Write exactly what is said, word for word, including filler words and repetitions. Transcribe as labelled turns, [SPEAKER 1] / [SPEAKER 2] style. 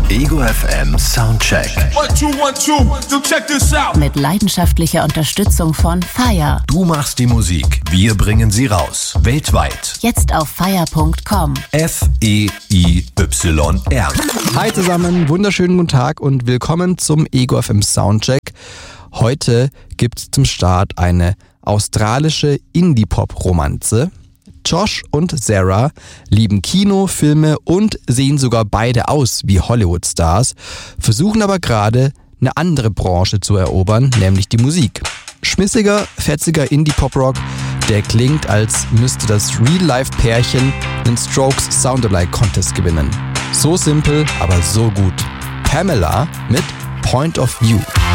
[SPEAKER 1] Ego F M Soundcheck.
[SPEAKER 2] One, two, one, two. So check this out.
[SPEAKER 3] Mit leidenschaftlicher Unterstützung von Fire.
[SPEAKER 1] Du machst die Musik, wir bringen sie raus. Weltweit.
[SPEAKER 3] Jetzt auf fire punkt com.
[SPEAKER 1] F E I Y R.
[SPEAKER 4] Hi zusammen, wunderschönen guten Tag und willkommen zum Ego F M Soundcheck. Heute gibt's zum Start eine australische Indie-Pop-Romanze. Josh und Sarah lieben Kino, Filme und sehen sogar beide aus wie Hollywood-Stars, versuchen aber gerade eine andere Branche zu erobern, nämlich die Musik. Schmissiger, fetziger Indie-Pop-Rock, der klingt, als müsste das Real-Life-Pärchen den Strokes Sound-Alike-Contest gewinnen. So simpel, aber so gut. Pamela mit Point of View.